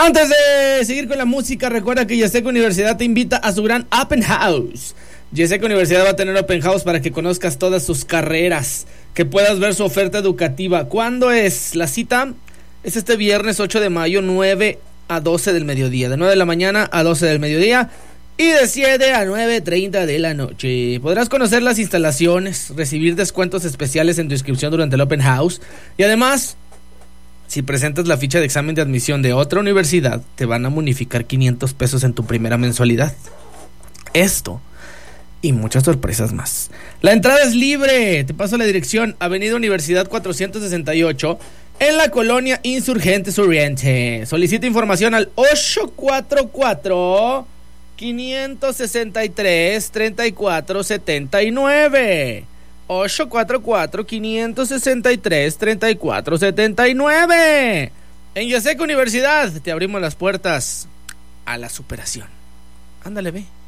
Antes de seguir con la música, recuerda que Yesec Universidad te invita a su gran Open House. Yesec Universidad va a tener Open House para que conozcas todas sus carreras, que puedas ver su oferta educativa. ¿Cuándo es la cita? Es este viernes 8 de mayo, 9 a 12 del mediodía. De 9 de la mañana a 12 del mediodía y de 7 a 9:30 de la noche. Podrás conocer las instalaciones, recibir descuentos especiales en tu inscripción durante el Open House y además, si presentas la ficha de examen de admisión de otra universidad, te van a bonificar 500 pesos en tu primera mensualidad. Esto y muchas sorpresas más. La entrada es libre. Te paso la dirección: Avenida Universidad 468, en la colonia Insurgentes Oriente. Solicita información al 844-563-3479. 844-563-3479. En Yesec Universidad te abrimos las puertas a la superación. Ándale, ve.